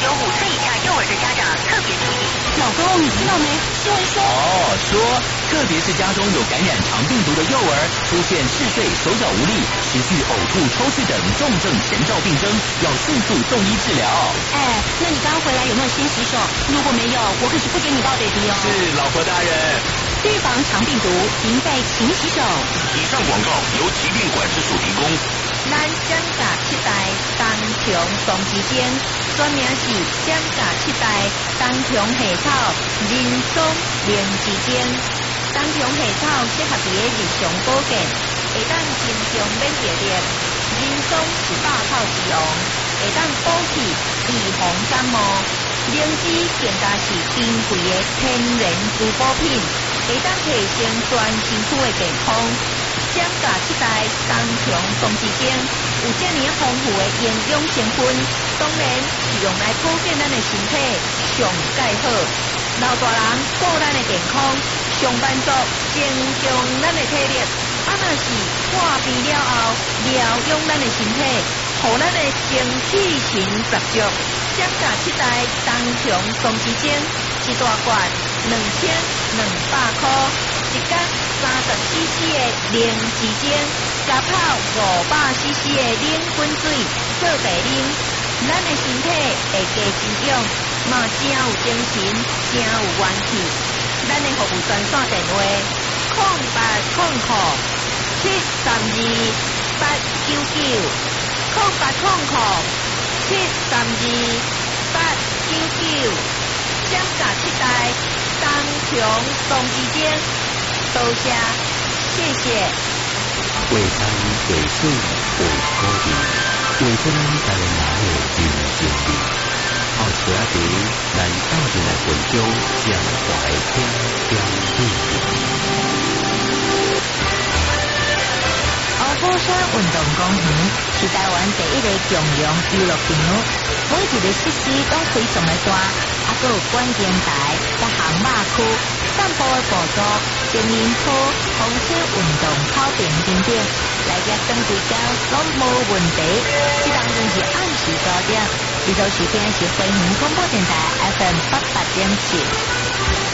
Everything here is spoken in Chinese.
有5岁以下幼儿的家长特别注意。 老公，你听到没？新闻说说，特别是家中有感染肠病毒的幼儿，出现嗜睡、手脚无力、持续呕吐、抽搐等重症前兆病征，要迅速送医治疗。 哎，那你刚回来有没有先洗手？如果没有，我可是不给你报 baby 哦。 是，老婆大人。 预防肠病毒，赢在勤洗手。 以上广告由疾病管制署提供。 咱降价7代单穹松枝精，专名是降价7代单穹系草人松灵枝精。单穹系草适合伫日常保健，会当增强免疫力。人松是百草之王，会当补气预防感冒。灵芝更加是珍贵的天然滋补品，会当提升全身躯的健康。降价7代单穹松枝精有这么丰富的营养成分，当然是用来保健咱的身体上介好。老大人顾咱的健康，上班族增强咱的体力，啊若是破病了后疗养咱的身体，互咱的精气神十足。降价7代单穹松枝精一大罐2200块，一缸30cc 的灵芝精，加泡500cc 的冷滚水做茶啉，咱的身体会加滋养，嘛真有精神，真有元气。咱的服务专线电话0800-732-899，0800-732-899，降价7代单穹松枝精，多谢，谢谢。 为山为水为土地，为咱台湾人的人情味。后车阿弟，咱斗阵来分享江淮天江地。 湖山运动公园是台湾第一个共用娱乐场，每一个设施都非常的大，还有观景台、甲航马区、散步的步道、情人坡、风车运动草坪等等，来个长时间拢无问题。这当然是按时9点，你都收听是飞行广播电台 FM 88.7。